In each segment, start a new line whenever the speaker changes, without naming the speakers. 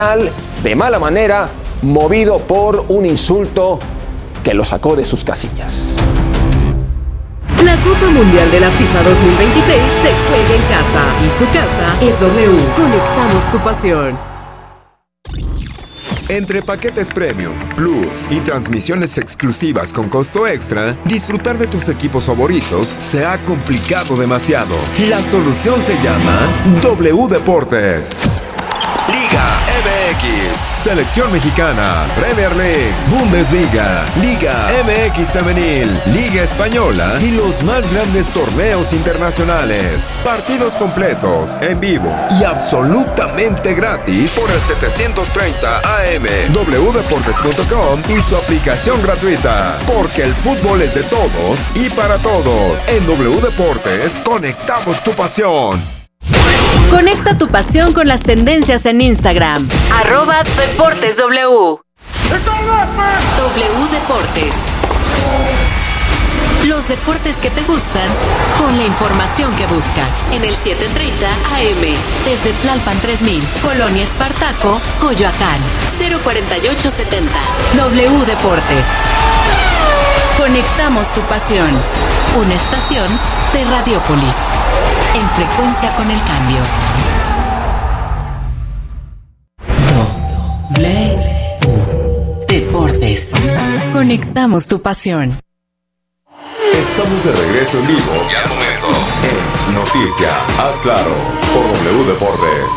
de mala manera, movido por un insulto que lo sacó de sus casillas.
La Copa Mundial de la FIFA 2026 se juega en casa y su casa es W. Conectamos tu pasión.
Entre paquetes Premium, Plus y transmisiones exclusivas con costo extra, disfrutar de tus equipos favoritos se ha complicado demasiado. La solución se llama W Deportes. Liga MX, Selección Mexicana, Premier League, Bundesliga, Liga MX Femenil, Liga Española y los más grandes torneos internacionales. Partidos completos, en vivo y absolutamente gratis por el 730 AM, wdeportes.com y su aplicación gratuita. Porque el fútbol es de todos y para todos. En W Deportes, conectamos tu pasión.
Conecta tu pasión con las tendencias en Instagram. @DeportesW. W Deportes. Los deportes que te gustan con la información que buscas. En el 730 AM. Desde Tlalpan 3000, Colonia Espartaco, Coyoacán. 04870. W Deportes. Conectamos tu pasión. Una estación de Radiopolis. En frecuencia con el cambio. W Deportes. Conectamos tu pasión.
Estamos de regreso en vivo y al momento en Noticia, haz claro, por W Deportes.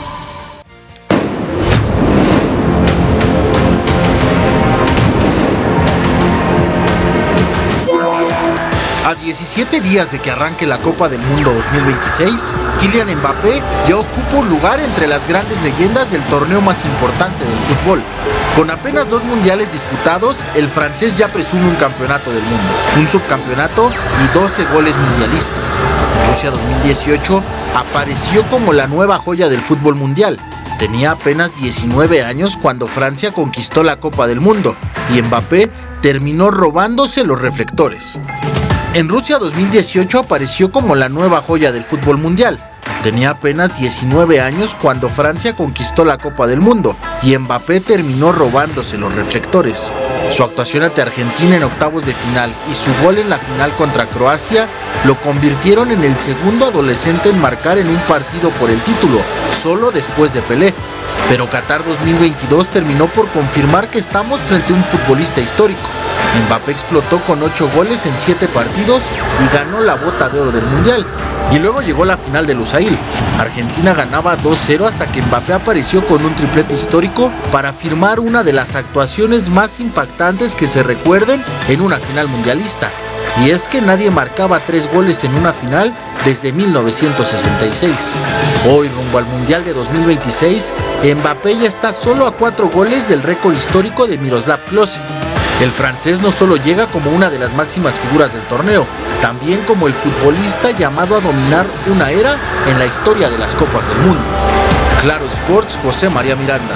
A 17 días de que arranque la Copa del Mundo 2026, Kylian Mbappé ya ocupa un lugar entre las grandes leyendas del torneo más importante del fútbol. Con apenas 2 mundiales disputados, el francés ya presume un campeonato del mundo, un subcampeonato y 12 goles mundialistas. En Rusia 2018 apareció como la nueva joya del fútbol mundial. Tenía apenas 19 años cuando Francia conquistó la Copa del Mundo y Mbappé terminó robándose los reflectores. En Rusia 2018 apareció como la nueva joya del fútbol mundial. Tenía apenas 19 años cuando Francia conquistó la Copa del Mundo y Mbappé terminó robándose los reflectores. Su actuación ante Argentina en octavos de final y su gol en la final contra Croacia lo convirtieron en el segundo adolescente en marcar en un partido por el título, solo después de Pelé. Pero Qatar 2022 terminó por confirmar que estamos frente a un futbolista histórico. Mbappé explotó con 8 goles en 7 partidos y ganó la bota de oro del Mundial. Y luego llegó la final de Lusail. Argentina ganaba 2-0 hasta que Mbappé apareció con un triplete histórico para firmar una de las actuaciones más impactantes que se recuerden en una final mundialista. Y es que nadie marcaba 3 goles en una final desde 1966. Hoy, rumbo al Mundial de 2026, Mbappé ya está solo a 4 goles del récord histórico de Miroslav Klose. El francés no solo llega como una de las máximas figuras del torneo, también como el futbolista llamado a dominar una era en la historia de las Copas del Mundo. Claro Sports, José María Miranda.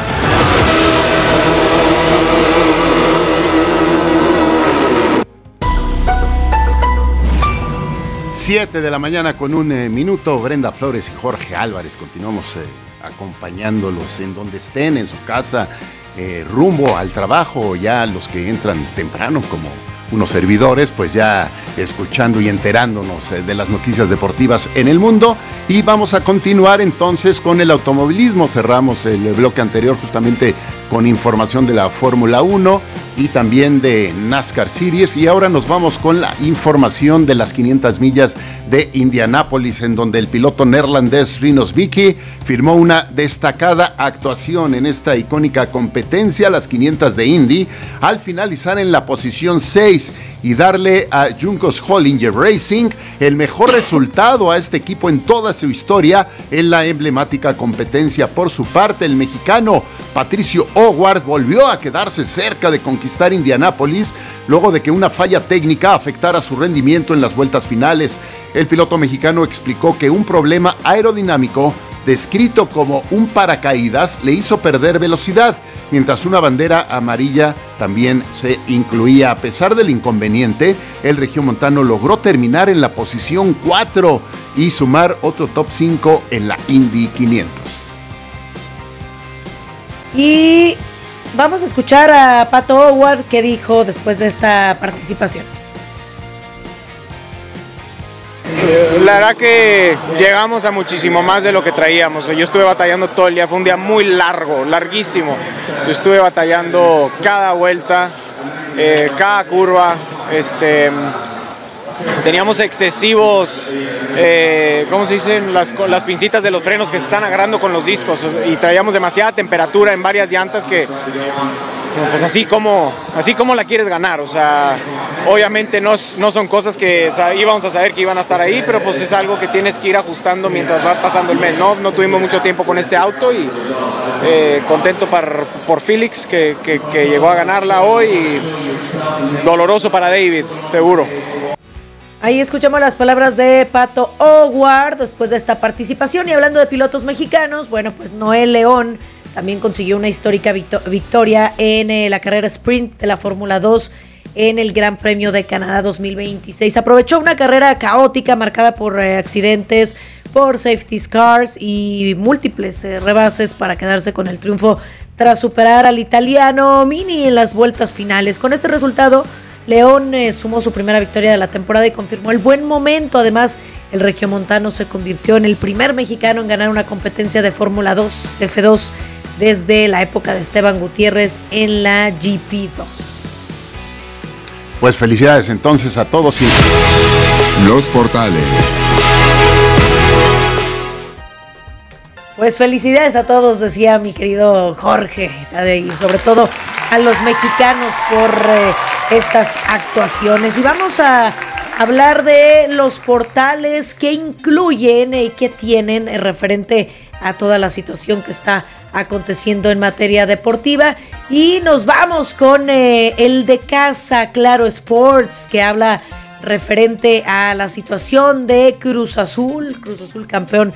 7 de la mañana con un minuto. Brenda Flores y Jorge Álvarez continuamos acompañándolos en donde estén, en su casa, rumbo al trabajo, ya los que entran temprano como unos servidores, pues ya escuchando y enterándonos de las noticias deportivas en el mundo. Y vamos a continuar entonces con el automovilismo. Cerramos el bloque anterior justamente con información de la Fórmula 1 y también de NASCAR Series, y ahora nos vamos con la información de las 500 millas de Indianápolis, en donde el piloto neerlandés Rinus Vicky firmó una destacada actuación en esta icónica competencia, las 500 de Indy, al finalizar en la posición 6 y darle a Juncos Hollinger Racing el mejor resultado a este equipo en toda su historia en la emblemática competencia. Por su parte, el mexicano Patricio Howard volvió a quedarse cerca de conquistar Indianápolis luego de que una falla técnica afectara su rendimiento en las vueltas finales. El piloto mexicano explicó que un problema aerodinámico descrito como un paracaídas le hizo perder velocidad, mientras una bandera amarilla también se incluía. A pesar del inconveniente, el regiomontano logró terminar en la posición 4 y sumar otro top 5 en la Indy 500.
Y vamos a escuchar a Pato Howard que dijo después de esta participación.
La verdad que llegamos a muchísimo más de lo que traíamos. Yo estuve batallando todo el día, fue un día muy largo, larguísimo. Yo estuve batallando cada vuelta, cada curva. Teníamos excesivos, ¿cómo se dicen? Las pincitas de los frenos que se están agarrando con los discos y traíamos demasiada temperatura en varias llantas que, pues así como la quieres ganar. O sea, obviamente no son cosas que íbamos a saber que iban a estar ahí, pero pues es algo que tienes que ir ajustando mientras va pasando el mes. No tuvimos mucho tiempo con este auto y contento por Felix que llegó a ganarla hoy y doloroso para David, seguro.
Ahí escuchamos las palabras de Pato Howard después de esta participación. Y hablando de pilotos mexicanos, bueno, pues Noel León también consiguió una histórica victoria en la carrera sprint de la Fórmula 2 en el Gran Premio de Canadá 2026. Aprovechó una carrera caótica marcada por accidentes, por safety cars y múltiples rebases para quedarse con el triunfo tras superar al italiano Mini en las vueltas finales. Con este resultado, León sumó su primera victoria de la temporada y confirmó el buen momento. Además, el regiomontano se convirtió en el primer mexicano en ganar una competencia de Fórmula 2, de F2, desde la época de Esteban Gutiérrez en la GP2.
Pues felicidades entonces a todos.
Los portales.
Pues felicidades a todos, decía mi querido Jorge, y sobre todo a los mexicanos por estas actuaciones. Y vamos a hablar de los portales que incluyen y que tienen referente a toda la situación que está aconteciendo en materia deportiva. Y nos vamos con el de casa, Claro Sports, que habla referente a la situación de Cruz Azul campeón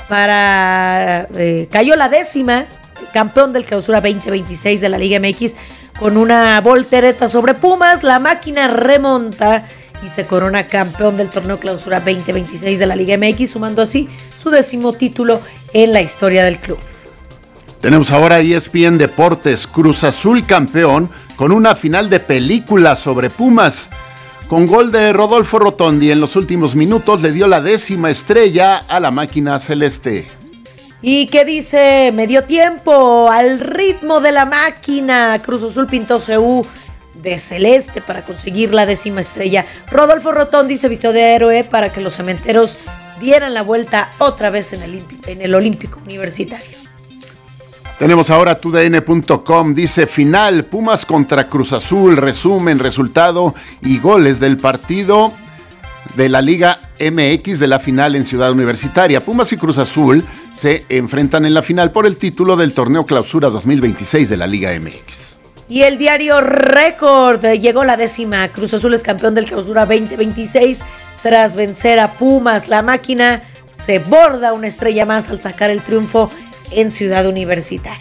cayó la 10ª, campeón del Clausura 2026 de la Liga MX con una voltereta sobre Pumas. La máquina remonta y se corona campeón del torneo Clausura 2026 de la Liga MX, sumando así su 10º título en la historia del club.
Tenemos ahora ESPN Deportes, Cruz Azul campeón con una final de película sobre Pumas. Con gol de Rodolfo Rotondi en los últimos minutos le dio la 10ª estrella a la máquina celeste.
¿Y qué dice Medio Tiempo? Al ritmo de la máquina, Cruz Azul pintó CU de celeste para conseguir la 10ª estrella. Rodolfo Rotondi se vistió de héroe para que los cementeros dieran la vuelta otra vez en el Olímpico Universitario.
Tenemos ahora TUDN.com, dice final, Pumas contra Cruz Azul, resumen, resultado y goles del partido de la Liga MX de la final en Ciudad Universitaria. Pumas y Cruz Azul se enfrentan en la final por el título del torneo Clausura 2026 de la Liga MX.
Y el diario Récord llegó la 10ª. Cruz Azul es campeón del Clausura 2026 tras vencer a Pumas. La máquina se borda una estrella más al sacar el triunfo en Ciudad Universitaria.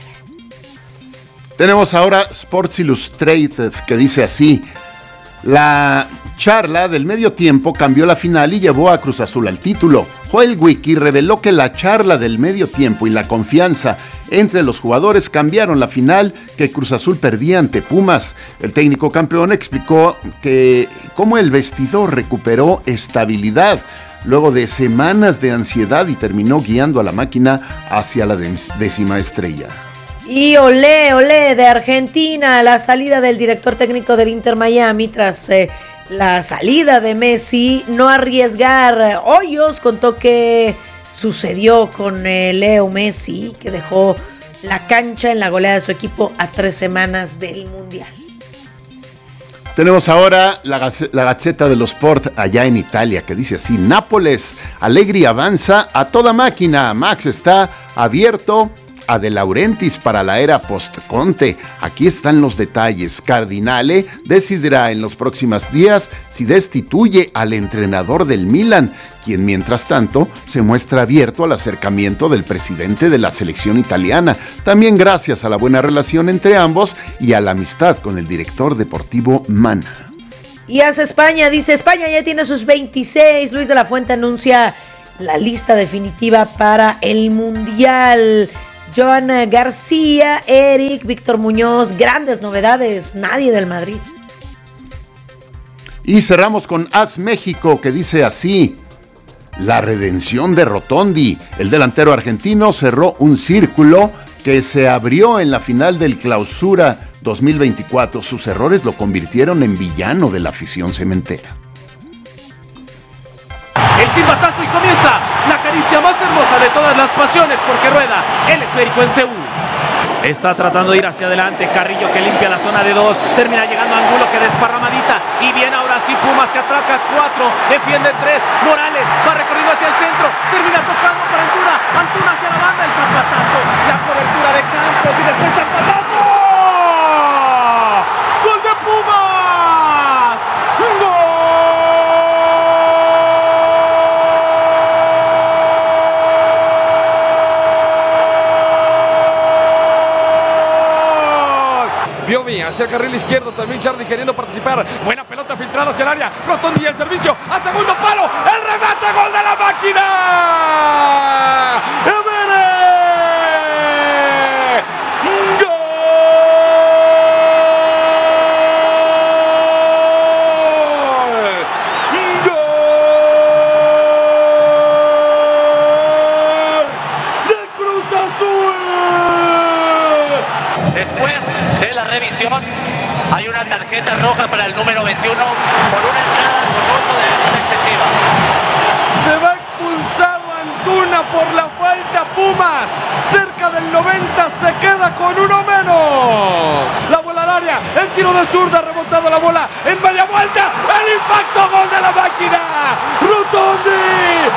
Tenemos ahora Sports Illustrated, que dice así: la charla del medio tiempo cambió la final y llevó a Cruz Azul al título. Joel Wiki reveló que la charla del medio tiempo y la confianza entre los jugadores cambiaron la final que Cruz Azul perdía ante Pumas. El técnico campeón explicó que cómo el vestidor recuperó estabilidad luego de semanas de ansiedad y terminó guiando a la máquina hacia la 10ª estrella.
Y olé de Argentina, la salida del director técnico del Inter Miami tras la salida de Messi, no arriesgar. Hoyos contó que sucedió con Leo Messi, que dejó la cancha en la goleada de su equipo a 3 semanas del Mundial.
Tenemos ahora la Gazzetta dello Sport allá en Italia, que dice así: Nápoles, Allegri avanza a toda máquina, Max está abierto a De Laurentiis para la era post-Conte. Aquí están los detalles. Cardinale decidirá en los próximos días si destituye al entrenador del Milan, quien mientras tanto se muestra abierto al acercamiento del presidente de la selección italiana, también gracias a la buena relación entre ambos y a la amistad con el director deportivo Mana.
Y hace España, dice España ya tiene sus 26. Luis de la Fuente anuncia la lista definitiva para el Mundial. Joan García, Eric, Víctor Muñoz, grandes novedades, nadie del Madrid.
Y cerramos con AS México, que dice así: la redención de Rotondi. El delantero argentino cerró un círculo que se abrió en la final del Clausura 2024. Sus errores lo convirtieron en villano de la afición cementera.
El silbatazo y comienza la caricia más hermosa de todas las pasiones, porque rueda el esférico en Seúl. Está tratando de ir hacia adelante Carrillo, que limpia la zona de 2, termina llegando a Angulo, que desparramadita, y viene ahora sí Pumas, que atraca 4, defiende 3, Morales va recorriendo hacia el centro, termina tocando para Antuna hacia la banda, el zapatazo, la cobertura de Campos y después zapatazo. ¡Gol de Pumas! ¡Gol!
Piovi hacia el carril izquierdo, también Charlie queriendo participar. Buena pelota filtrada hacia el área. Rotondi el servicio a segundo palo. El remate, gol de la máquina. ¡Evere! ¡Gol! ¡Gol! ¡De Cruz Azul!
Después de la revisión hay una tarjeta roja para el número 21 por una entrada con uso de velocidad excesiva.
Se va expulsado Antuna por la falta. Pumas, cerca del 90, se queda con uno menos. La bola al área, el tiro de zurda, rebotado la bola en media vuelta. El impacto, gol de la máquina. Rotondi,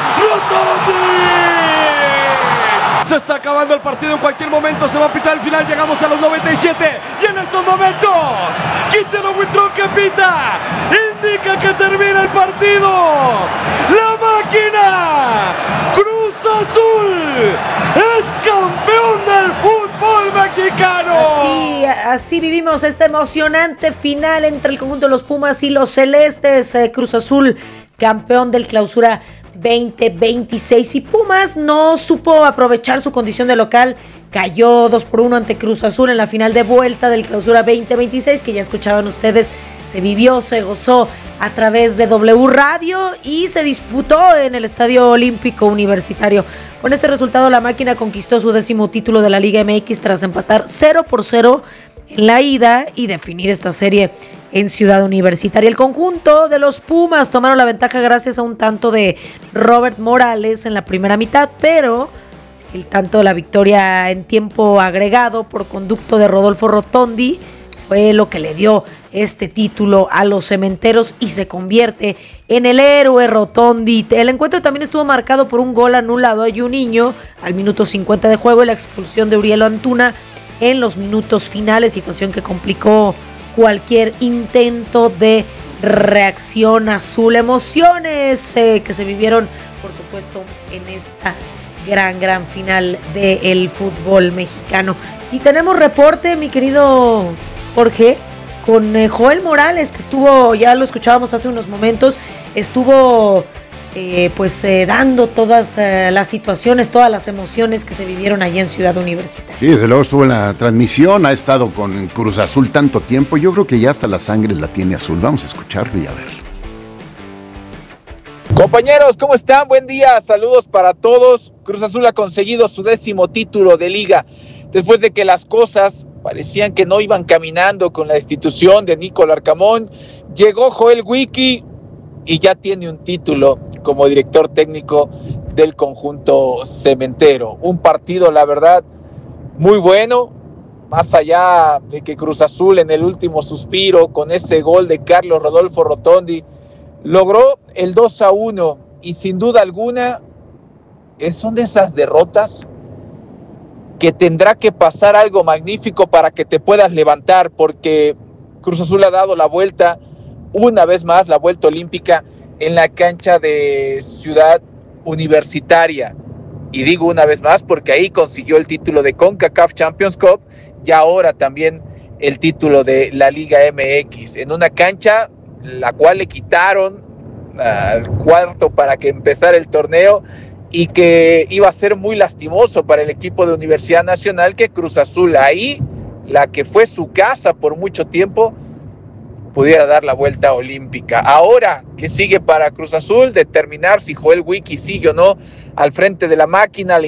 Rotondi. Se está acabando el partido, en cualquier momento se va a pitar el final, llegamos a los 97 y en estos momentos Quintero Huitrón, que pita, indica que termina el partido. La máquina Cruz Azul es campeón del fútbol mexicano.
Así vivimos esta emocionante final entre el conjunto de los Pumas y los Celestes. Cruz Azul, campeón del Clausura 2026, y Pumas no supo aprovechar su condición de local, cayó 2-1 ante Cruz Azul en la final de vuelta del Clausura 2026, que ya escuchaban ustedes, se vivió, se gozó a través de W Radio y se disputó en el Estadio Olímpico Universitario. Con este resultado, la máquina conquistó su 10º título de la Liga MX tras empatar 0-0 en la ida y definir esta serie en Ciudad Universitaria. El conjunto de los Pumas tomaron la ventaja gracias a un tanto de Robert Morales en la primera mitad, pero el tanto de la victoria en tiempo agregado por conducto de Rodolfo Rotondi fue lo que le dio este título a los cementeros y se convierte en el héroe Rotondi. El encuentro también estuvo marcado por un gol anulado a Juninho al minuto 50 de juego y la expulsión de Uriel Antuna en los minutos finales, situación que complicó cualquier intento de reacción azul. Emociones que se vivieron, por supuesto, en esta gran final del fútbol mexicano. Y tenemos reporte, mi querido Jorge, con Joel Morales, que estuvo, ya lo escuchábamos hace unos momentos, estuvo dando todas las situaciones, todas las emociones que se vivieron allá en Ciudad Universitaria.
Sí, desde luego estuvo en la transmisión, ha estado con Cruz Azul tanto tiempo, yo creo que ya hasta la sangre la tiene azul. Vamos a escucharlo y a verlo.
Compañeros, ¿cómo están? Buen día, saludos para todos. Cruz Azul ha conseguido su 10º título de liga, después de que las cosas parecían que no iban caminando con la destitución de Nico Larcamón. Llegó Joel Wiki y ya tiene un título como director técnico del conjunto cementero. Un partido, la verdad, muy bueno, más allá de que Cruz Azul en el último suspiro, con ese gol de Carlos Rodolfo Rotondi, logró el 2-1, y sin duda alguna son de esas derrotas que tendrá que pasar algo magnífico para que te puedas levantar, porque Cruz Azul ha dado la vuelta una vez más, la vuelta olímpica en la cancha de Ciudad Universitaria, y digo una vez más porque ahí consiguió el título de CONCACAF Champions Cup y ahora también el título de la Liga MX, en una cancha la cual le quitaron al cuarto para que empezara el torneo, y que iba a ser muy lastimoso para el equipo de Universidad Nacional que Cruz Azul, ahí, la que fue su casa por mucho tiempo, pudiera dar la vuelta olímpica. Ahora, ¿qué sigue para Cruz Azul? Determinar si Joel Wiki sigue o no al frente de la máquina. La